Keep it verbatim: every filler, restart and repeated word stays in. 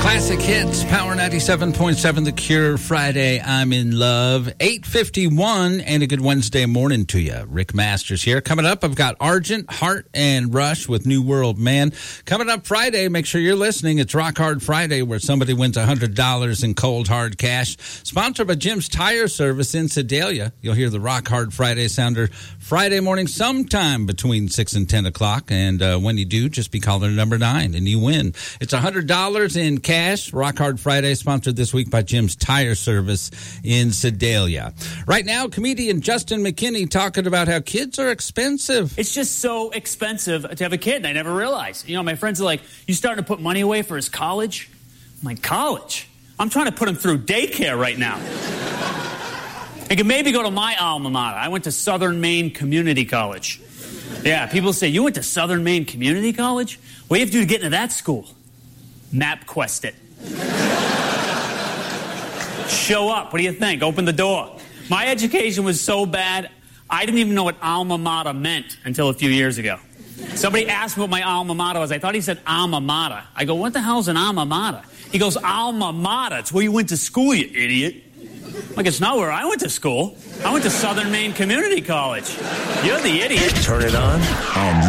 Classic hits, Power ninety-seven point seven, The Cure, Friday, I'm in Love, eight fifty-one, and a good Wednesday morning to you. Rick Masters here. Coming up, I've got Argent, Heart, and Rush with New World Man. Coming up Friday, make sure you're listening. It's Rock Hard Friday, where somebody wins one hundred dollars in cold, hard cash. Sponsored by Jim's Tire Service in Sedalia. You'll hear the Rock Hard Friday sounder Friday morning sometime between six and ten o'clock. And uh, when you do, just be caller number nine, and you win. It's one hundred dollars in cash. Rock Hard Friday, sponsored this week by Jim's Tire Service in Sedalia. Right now, comedian Justin McKinney talking about how kids are expensive. It's just so expensive to have a kid, and I never realized. You know, my friends are like, you starting to put money away for his college? I'm like, college? I'm trying to put him through daycare right now. I could maybe go to my alma mater. I went to Southern Maine Community College. Yeah, people say, you went to Southern Maine Community College? What do you have to do to get into that school? MapQuest it. Show up. What do you think? Open the door. My education was so bad, I didn't even know what alma mater meant until a few years ago. Somebody asked me what my alma mater was. I thought he said alma mater. I go, what the hell's an alma mater? He goes, alma mater. It's where you went to school, you idiot. I'm like, it's not where I went to school. I went to Southern Maine Community College. You're the idiot. Turn it on and